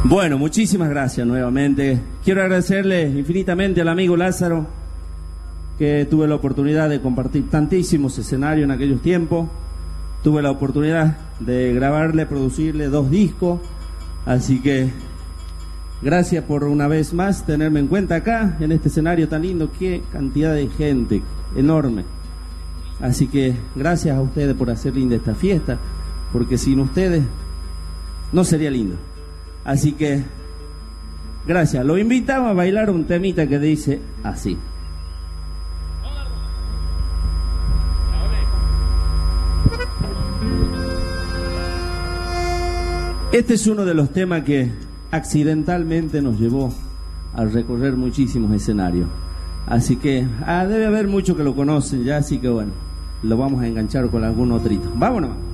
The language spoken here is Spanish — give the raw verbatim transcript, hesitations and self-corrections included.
Bueno, muchísimas gracias nuevamente. Quiero agradecerle infinitamente al amigo Lázaro, que tuve la oportunidad de compartir tantísimos escenarios en aquellos tiempos. Tuve la oportunidad de grabarle, producirle dos discos. Así que gracias por una vez más tenerme en cuenta acá, en este escenario tan lindo. Qué cantidad de gente, enorme. Así que gracias a ustedes por hacer linda esta fiesta, porque sin ustedes no sería lindo. Así que gracias. Lo invitamos a bailar un temita que dice así. Este es uno de los temas que accidentalmente nos llevó a recorrer muchísimos escenarios. Así que ah, debe haber muchos que lo conocen ya, así que bueno, lo vamos a enganchar con algún otrito. Vámonos.